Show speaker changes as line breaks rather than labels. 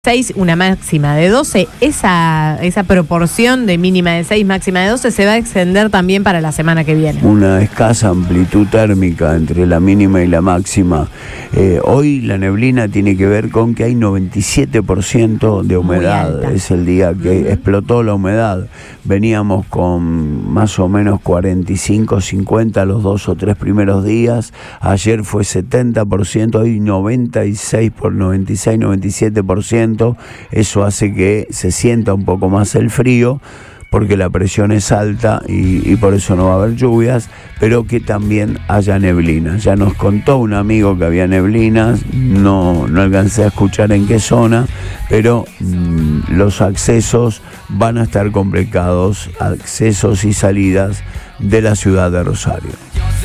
6, una máxima de 12, esa proporción de mínima de 6, máxima de 12 se va a extender también para la semana que viene.
Una escasa amplitud térmica entre la mínima y la máxima. Hoy la neblina tiene que ver con que hay 97% de humedad. Es el día que explotó la humedad. Veníamos con más o menos 45, 50 los 2 o 3 primeros días. Ayer fue 70%, hoy 96, 97%. Eso hace que se sienta un poco más el frío, porque la presión es alta y por eso no va a haber lluvias, pero que también haya neblina. Ya nos contó un amigo que había neblinas, no alcancé a escuchar en qué zona, pero los accesos van a estar complicados, accesos y salidas de la ciudad de Rosario.